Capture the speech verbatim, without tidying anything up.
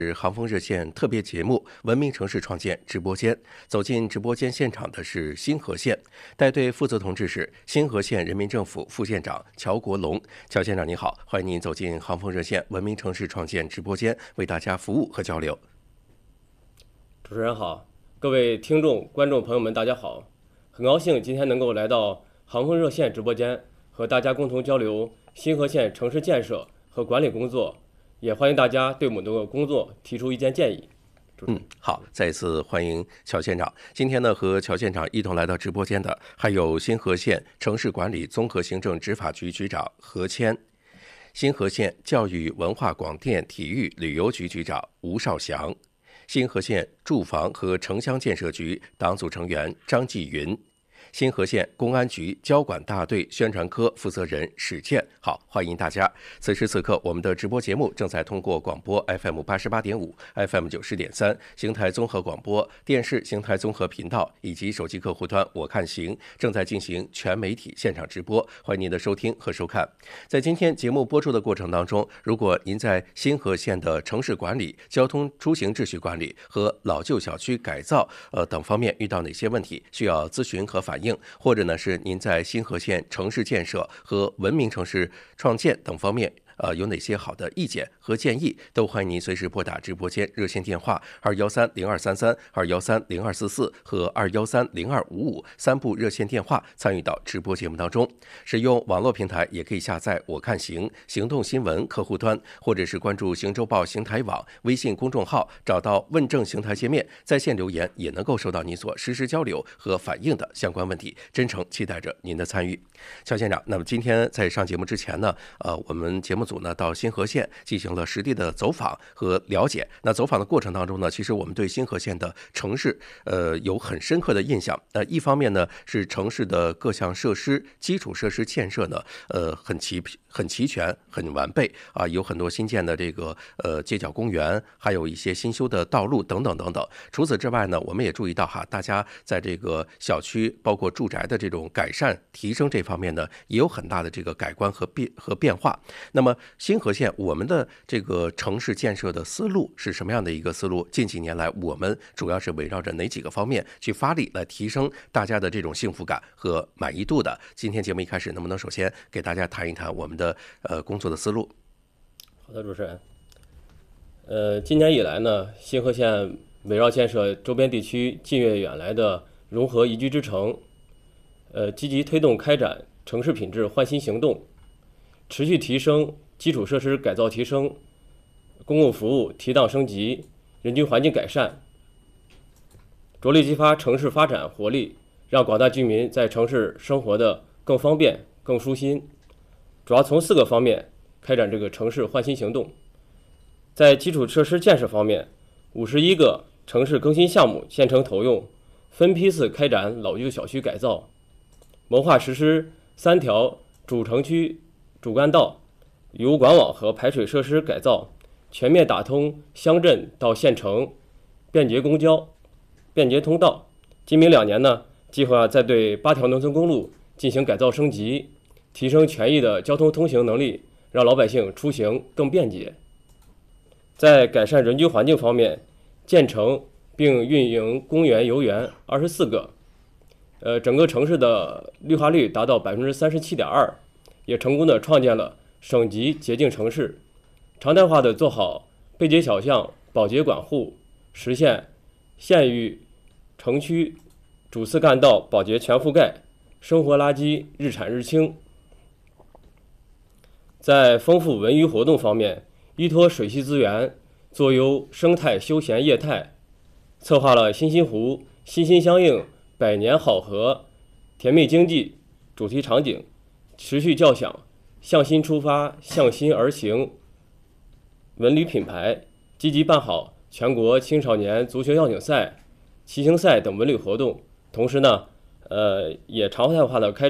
是航风热线特别节目《文明城市创建》直播间。走进直播间现场的是新河县，带队负责同志是新河县人民政府副县长乔国龙。乔县长你好，欢迎您走进航风热线《文明城市创建》直播间，为大家服务和交流。 主持人好，各位听众、观众朋友们，大家好！很高兴今天能够来到航风热线直播间，和大家共同交流新河县城市建设和管理工作。也欢迎大家对我们的工作提出意见建议。 嗯，好，再一次欢迎乔县长。今天呢，和乔县长一同来到直播间的还有新河县城市管理综合行政执法局局长何谦，新河县教育文化广电体育旅游局局长吴少祥，新河县住房和城乡建设局党组成员张继云，新河县公安局交管大队宣传科负责人史健。好，欢迎大家。此时此刻，我们的直播节目正在通过广播 F M 八十八点五、F M 九十点三、邢台综合广播电视邢台综合频道以及手机客户端我看行正在进行全媒体现场直播，欢迎您的收听和收看。在今天节目播出的过程当中，如果您在新河县的城市管理、交通出行秩序管理和老旧小区改造呃等方面遇到哪些问题，需要咨询和反映，或者呢是您在新河县城市建设和文明城市创建等方面呃，有哪些好的意见和建议，都欢迎您随时拨打直播间热线电话二幺三零二三三、二幺三零二四四和二幺三零二五五三部热线电话参与到直播节目当中。使用网络平台也可以下载我看行行动新闻客户端，或者是关注行周报邢台网微信公众号，找到问政邢台界面，在线留言也能够收到您所实时交流和反映的相关问题，真诚期待着您的参与。乔县长，那么今天在上节目之前呢，呃，我们节目组呢到新河县进行了实地的走访和了解。那走访的过程当中呢，其实我们对新河县的城市呃有很深刻的印象。呃，一方面呢是城市的各项设施基础设施建设呢呃很齐很齐全很完备啊，有很多新建的这个呃街角公园，还有一些新修的道路等等等等。除此之外呢，我们也注意到哈，大家在这个小区包括住宅的这种改善提升这方面呢，也有很大的这个改观和变和变化。那么新河县我们的这个城市建设的思路是什么样的一个思路？近几年来我们主要是围绕着哪几个方面去发力，来提升大家的这种幸福感和满意度的？今天节目一开始，能不能首先给大家谈一谈我们的呃工作的思路？ 好的，主持人。呃，今年以来呢，新河县围绕建设周边地区近悦远来的融合宜居之城，呃，积极推动开展城市品质焕新行动，持续提升基础设施改造提升、公共服务提档升级、人居环境改善，着力激发城市发展活力，让广大居民在城市生活的更方便、更舒心。主要从四个方面开展这个城市焕新行动。在基础设施建设方面，五十一个城市更新项目现成投用，分批次开展老旧小区改造，谋划实施三条主城区主干道、雨污管网和排水设施改造，全面打通乡镇到县城便捷公交、便捷通道。今明两年呢，计划再对八条农村公路进行改造升级，提升全域的交通通行能力，让老百姓出行更便捷。在改善人居环境方面，建成并运营公园游园二十四个，呃，整个城市的绿化率达到百分之三十七点二，也成功的创建了省级洁净城市，常态化的做好背街小巷保洁管护，实现县域城区主次干道保洁全覆盖，生活垃圾日产日清。在丰富文娱活动方面，依托水系资源，做优生态休闲业态，策划了新兴湖欣欣相映、百年好合、甜蜜经济主题场景，持续叫响向心出发、向心而行文旅品牌，积极办好全国青少年足球邀请赛、骑行赛等文旅活动。同时呢，呃，也常态化的开